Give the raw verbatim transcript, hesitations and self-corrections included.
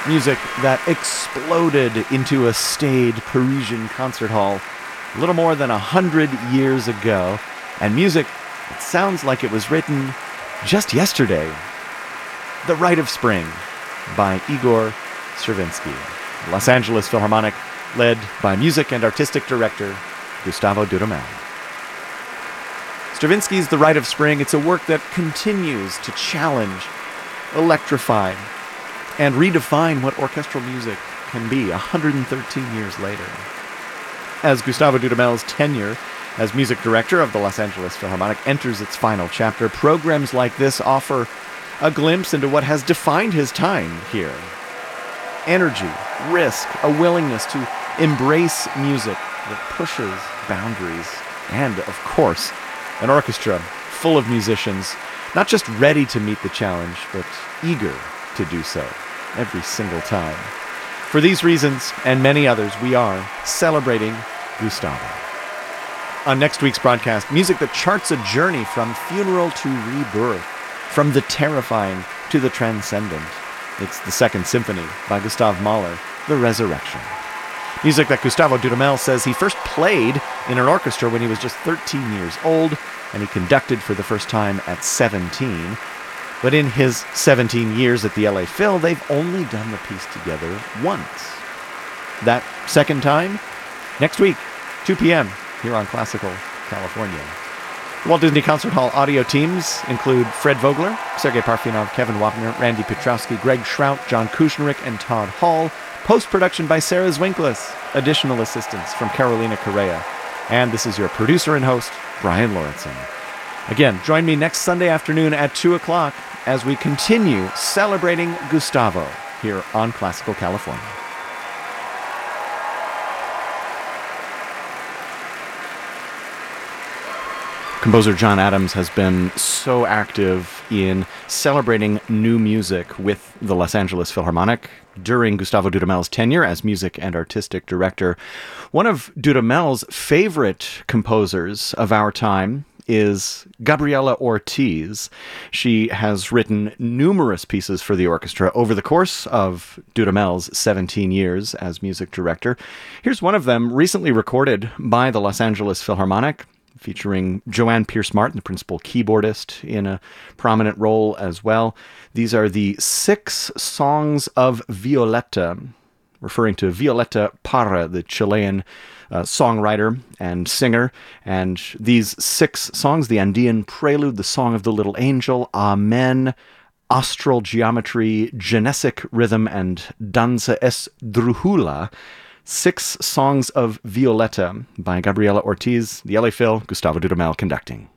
Music that exploded into a staid Parisian concert hall a little more than a hundred years ago, and music that sounds like it was written just yesterday. The Rite of Spring by Igor Stravinsky. Los Angeles Philharmonic, led by music and artistic director Gustavo Dudamel. Stravinsky's The Rite of Spring, it's a work that continues to challenge, electrify, and redefine what orchestral music can be one hundred thirteen years later. As Gustavo Dudamel's tenure as music director of the Los Angeles Philharmonic enters its final chapter, programs like this offer a glimpse into what has defined his time here. Energy, risk, a willingness to embrace music that pushes boundaries, and, of course, an orchestra full of musicians, not just ready to meet the challenge, but eager to do so every single time. For these reasons, and many others, we are celebrating Gustavo. On next week's broadcast, music that charts a journey from funeral to rebirth, from the terrifying to the transcendent. It's the Second Symphony by Gustav Mahler, The Resurrection. Music that Gustavo Dudamel says he first played in an orchestra when he was just thirteen years old, and he conducted for the first time at seventeen. But in his seventeen years at the L A Phil, they've only done the piece together once. That second time, next week, two p.m., here on Classical California. The Walt Disney Concert Hall audio teams include Fred Vogler, Sergei Parfenov, Kevin Wapner, Randy Petrowski, Greg Schraut, John Kushnerich, and Todd Hall. Post-production by Sarah Zwinklis. Additional assistance from Carolina Correa. And this is your producer and host, Brian Lawrenson. Again, join me next Sunday afternoon at two o'clock as we continue celebrating Gustavo here on Classical California. Composer John Adams has been so active in celebrating new music with the Los Angeles Philharmonic during Gustavo Dudamel's tenure as music and artistic director. One of Dudamel's favorite composers of our time is Gabriela Ortiz. She has written numerous pieces for the orchestra over the course of Dudamel's seventeen years as music director. Here's one of them, recently recorded by the Los Angeles Philharmonic, featuring Joanne Pierce Martin, the principal keyboardist, in a prominent role as well. These are the Six Songs of Violeta, referring to Violeta Parra, the Chilean uh, songwriter and singer. And these six songs, the Andean Prelude, the Song of the Little Angel, Amen, Austral Geometry, Genesic Rhythm, and Danza Esdrújula, Six Songs of Violeta by Gabriela Ortiz, the L A Phil, Gustavo Dudamel conducting.